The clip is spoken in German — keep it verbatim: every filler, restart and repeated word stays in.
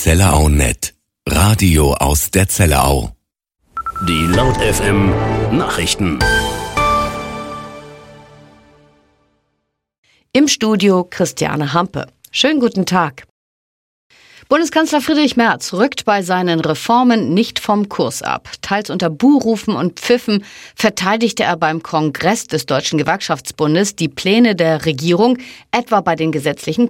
Zellerau Punkt net. Radio aus der Zellerau. Die Laut F M Nachrichten. Im Studio Christiane Hampe. Schönen guten Tag. Bundeskanzler Friedrich Merz rückt bei seinen Reformen nicht vom Kurs ab. Teils unter Buhrufen und Pfiffen verteidigte er beim Kongress des Deutschen Gewerkschaftsbundes die Pläne der Regierung, etwa bei den gesetzlichen